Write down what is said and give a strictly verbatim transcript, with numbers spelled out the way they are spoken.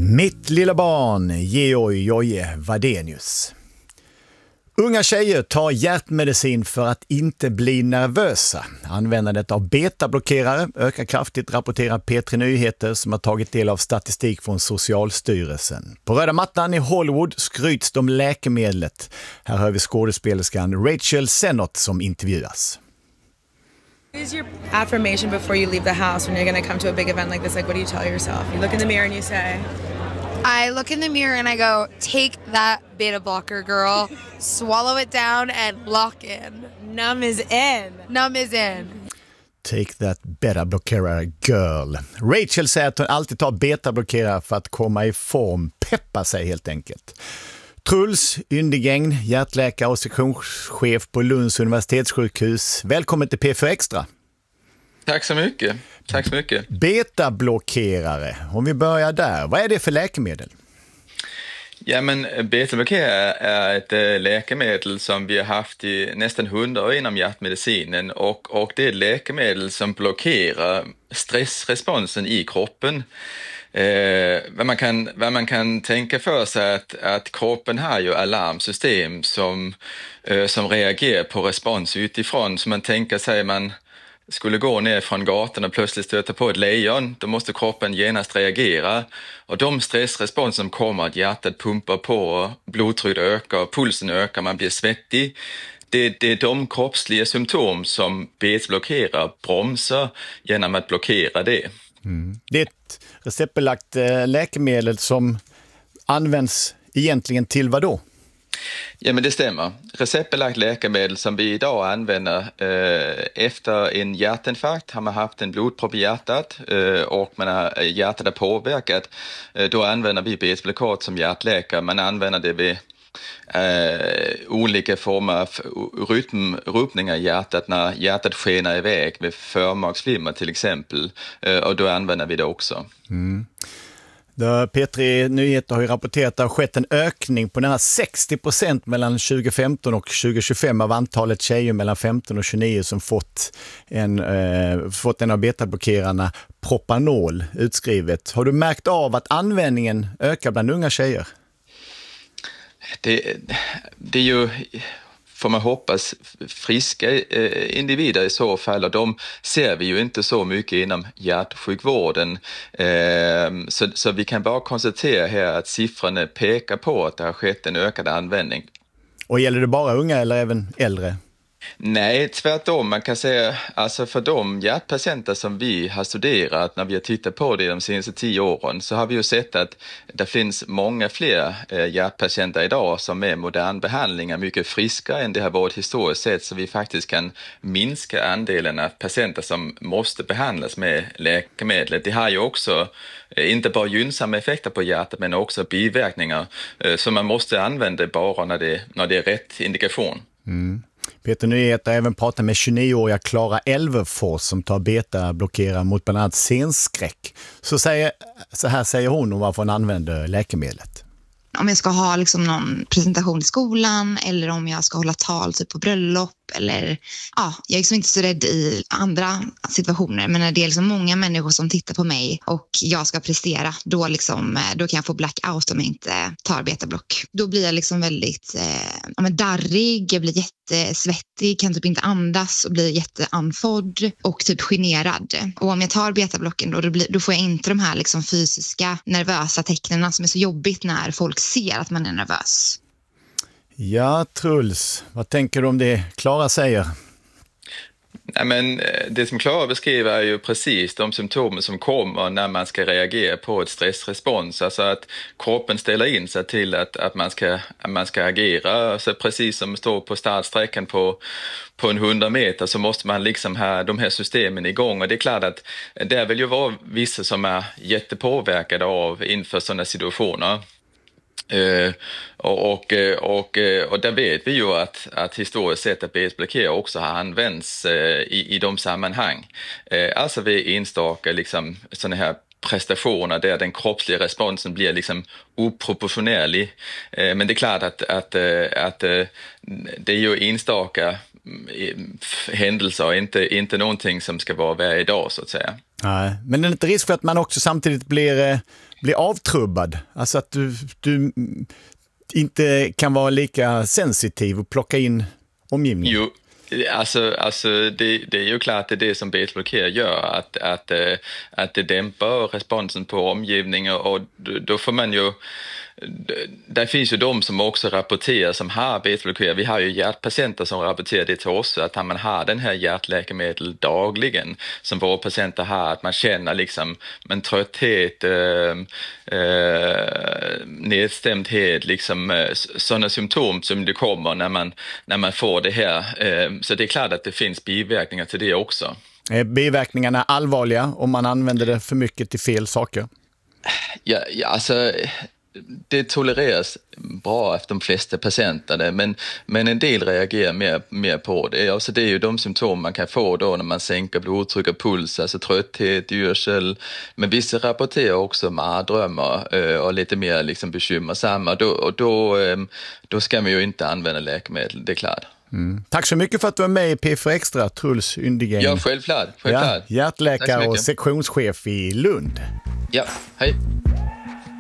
Mitt lilla barn, Georg Joje Wadenius. Unga tjejer tar hjärtmedicin för att inte bli nervösa. Användandet av betablockerare ökar kraftigt, rapporterar P tre Nyheter som har tagit del av statistik från Socialstyrelsen. På röda mattan i Hollywood skryts de läkemedlet. Här hör vi skådespelerskan Rachel Sennott som intervjuas. What is your affirmation before you leave the house when you're going to come to a big event like this? Like, what do you tell yourself? You look in the mirror and you say... I look in the mirror and I go, take that beta blocker, girl. Swallow it down and lock in. Numb is in. Numb is in. Take that beta-blockerare, girl. Rachel säger att hon alltid tar beta-blockerare för att komma i form. Peppa sig helt enkelt. Truls Yndigäng, hjärtläkare och sektionschef på Lunds universitetssjukhus. Välkommen till P fyra Extra. Tack så mycket. Tack så mycket. Betablockerare, om vi börjar där. Vad är det för läkemedel? Ja, men betablockerare är ett läkemedel som vi har haft i nästan hundra år inom hjärtmedicinen och, och det är ett läkemedel som blockerar stressresponsen i kroppen. Eh, vad, man kan, vad man kan tänka för sig att, att kroppen har ju alarmsystem som, eh, som reagerar på respons utifrån. Så man tänker sig man skulle gå ner från gatan och plötsligt stöta på ett lejon, då måste kroppen genast reagera. Och de stressresponser som kommer, att hjärtat pumpar på, blodtrycket ökar, pulsen ökar, man blir svettig. Det, det är de kroppsliga symptom som betablockerare bromsar genom att blockera det. Mm. Det är ett receptbelagt äh, läkemedel som används egentligen till vad då? Ja, men det stämmer. Receptbelagt läkemedel som vi idag använder eh, efter en hjärtinfarkt har man haft en blodpropp i hjärtat eh, och man har, hjärtat är påverkat. Eh, då använder vi betablockat som hjärtläkare. Man använder det vid eh, olika former av rytmrubbningar i hjärtat när hjärtat skenar iväg med förmaksflimmer till exempel. Eh, och då använder vi det också. Mm. P tre Nyheter har ju rapporterat att det har skett en ökning på nära sextio procent mellan tjugo femton och tjugo tjugofem av antalet tjejer mellan femton och tjugonio som fått en, eh, fått en av betablockerarna Propanol utskrivet. Har du märkt av att användningen ökar bland unga tjejer? Det, det är ju... får man hoppas friska eh, individer i så fall, och de ser vi ju inte så mycket inom hjärtsjukvården. Eh, så, så vi kan bara konstatera här att siffrorna pekar på att det har skett en ökad användning. Och gäller det bara unga eller även äldre? Nej, tvärtom. Man kan säga, alltså för de hjärtpatienter som vi har studerat när vi har tittat på det de senaste tio åren, så har vi ju sett att det finns många fler hjärtpatienter idag som med modern behandling är mycket friskare än det har varit historiskt sett, så vi faktiskt kan minska andelen av patienter som måste behandlas med läkemedlet. Det har ju också inte bara gynnsamma effekter på hjärtat men också biverkningar, så man måste använda det bara när det, när det är rätt indikation. Mm. P tre Nyheter har även pratat med tjugonio-åriga Klara Elverfors som tar beta-blockerare mot bland annat scenskräck. Så, säger, så här säger hon om varför hon använder läkemedlet. Om jag ska ha liksom någon presentation i skolan eller om jag ska hålla tal typ på bröllop eller ja, jag är liksom inte så rädd i andra situationer, men när det är liksom många människor som tittar på mig och jag ska prestera, då, liksom, då kan jag få blackout om jag inte tar betablock. Då blir jag liksom väldigt eh, ja, men darrig, jag blir jättesvettig, kan typ inte andas och blir jätteanfodd och typ generad. Och om jag tar betablocken då, då, blir, då får jag inte de här liksom fysiska nervösa tecknen som är så jobbigt när folk ser att man är nervös. Ja, Truls, vad tänker du om det Klara säger? Nej, men det som Klara beskriver är ju precis de symptomen som kommer när man ska reagera på ett stressrespons. Alltså att kroppen ställer in sig till att, att, man, ska, att man ska agera. Alltså precis som står på startsträckan på, på en hundra meter så måste man liksom ha de här systemen igång. Och det är klart att det vill ju vara vissa som är jättepåverkade av inför sådana situationer. Uh, och, och, och, och där vet vi ju att, att historiskt sett att betablockerare också har använts uh, i, i de sammanhang. Uh, alltså vid enstaka liksom, sådana här prestationer där den kroppsliga responsen blir liksom oproportionerlig. Uh, men det är klart att, att, uh, att uh, det är ju enstaka händelser och inte, inte någonting som ska vara varje dag så att säga. Nej, men det är inte risk för att man också samtidigt blir, blir avtrubbad? Alltså att du, du inte kan vara lika sensitiv och plocka in omgivningen? Jo. Alltså, alltså det, det är ju klart det är det som beta-blockerare gör, att, att, att det dämpar responsen på omgivningen, och då får man ju, där finns ju de som också rapporterar som har beta-blockerare. Vi har ju hjärtpatienter som rapporterar det till oss, att man har den här hjärtläkemedel dagligen som våra patienter har, att man känner liksom en trötthet, äh, äh, nedstämdhet, liksom äh, sådana symptom som det kommer när man, när man får det här. Äh, så det är klart att det finns biverkningar till det också. Är biverkningarna allvarliga om man använder det för mycket till fel saker? Ja, ja alltså... Det tolereras bra efter de flesta patienter, men, men en del reagerar mer, mer på det. Alltså det är ju de symptom man kan få då när man sänker blodtryck och puls, alltså trötthet, yrsel. Men vissa rapporterar också mardrömmar och lite mer liksom bekymmersamma. Då, och då, då ska man ju inte använda läkemedel, det är klart. Mm. Tack så mycket för att du är med i P fyra Extra, Truls Yndigren. Ja, självklart. självklart. Ja, hjärtläkare och sektionschef i Lund. Ja, hej.